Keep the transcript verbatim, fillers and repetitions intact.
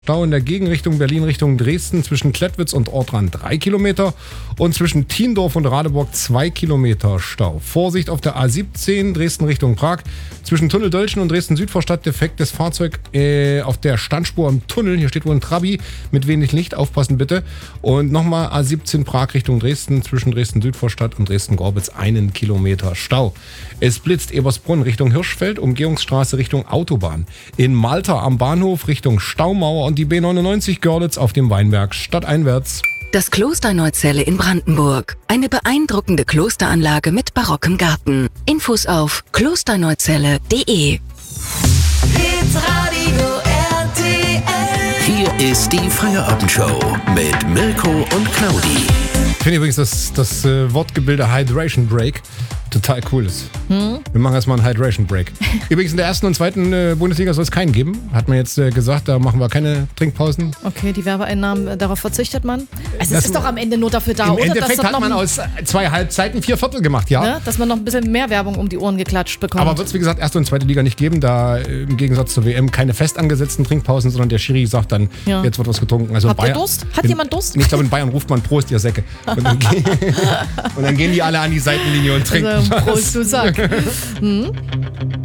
Stau in der Gegenrichtung Berlin Richtung Dresden zwischen Klettwitz und Ortrand drei Kilometer und zwischen Thiendorf und Radeburg zwei Kilometer Stau. Vorsicht auf der A siebzehn Dresden Richtung Prag zwischen Tunnel-Dölchen und Dresden-Südvorstadt. Defektes Fahrzeug äh, auf der Standspur im Tunnel. Hier steht wohl ein Trabi mit wenig Licht. Aufpassen bitte. Und nochmal A siebzehn Prag Richtung Dresden zwischen Dresden-Südvorstadt und Dresden-Gorbitz einen Kilometer Stau. Es blitzt Ebersbrunn Richtung Hirschfeld, Umgehungsstraße Richtung Autobahn. In Malta am Bahnhof Richtung Staumauer und die B neunundneunzig Görlitz auf dem Weinberg stadteinwärts. Das Kloster Neuzelle in Brandenburg. Eine beeindruckende Klosteranlage mit barockem Garten. Infos auf klosterneuzelle punkt de. Hitradio R T L. Hier ist die Feierabendshow mit Mirko und Claudi. Ich finde übrigens das, das äh, Wortgebilde Hydration Break total cool ist. Hm? Wir machen erstmal einen Hydration Break. Übrigens in der ersten und zweiten äh, Bundesliga soll es keinen geben. Hat man jetzt äh, gesagt, da machen wir keine Trinkpausen. Okay, die Werbeeinnahmen, äh, darauf verzichtet man. Also Das es ist doch am Ende nur dafür da, Im oder? Endeffekt Dass hat man noch, aus zwei Halbzeiten vier Viertel gemacht, ja. ne, dass man noch ein bisschen mehr Werbung um die Ohren geklatscht bekommt. Aber wird es wie gesagt erste und zweite Liga nicht geben, da äh, im Gegensatz zur W M keine fest angesetzten Trinkpausen, sondern der Schiri sagt dann, Ja. jetzt wird was getrunken. Also in Habt ihr Bayern, Durst? Hat in, jemand Durst? Ich glaube in Bayern ruft man Prost, ihr Säcke. Und dann, ge- und dann gehen die alle an die Seitenlinie und trinken also, was. Prost, du Sack. Hm?